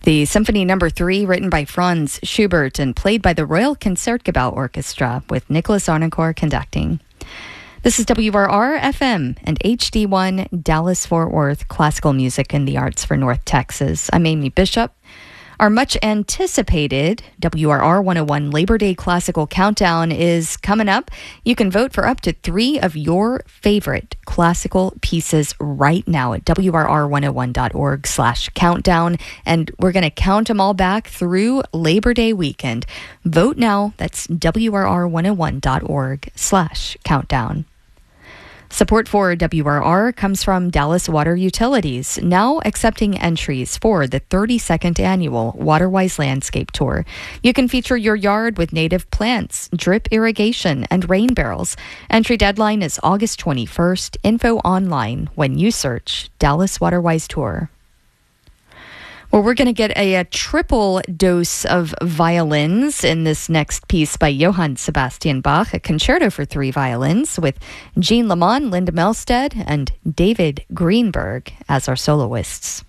The Symphony No. 3, written by Franz Schubert and played by the Royal Concertgebouw Orchestra, with Nicholas Arnoncourt conducting. This is WRR-FM and HD1 Dallas-Fort Worth, classical music and the arts for North Texas. I'm Amy Bishop. Our much-anticipated WRR 101 Labor Day Classical Countdown is coming up. You can vote for up to 3 of your favorite classical pieces right now at WRR101.org/countdown, and we're going to count them all back through Labor Day weekend. Vote now. That's WRR101.org/countdown. Support for WRR comes from Dallas Water Utilities, now accepting entries for the 32nd annual Waterwise Landscape Tour. You can feature your yard with native plants, drip irrigation, and rain barrels. Entry deadline is August 21st. Info online when you search Dallas Waterwise Tour. Well, we're going to get a triple dose of violins in this next piece by Johann Sebastian Bach, a concerto for 3 violins with Jean Lamont, Linda Melstead, and David Greenberg as our soloists.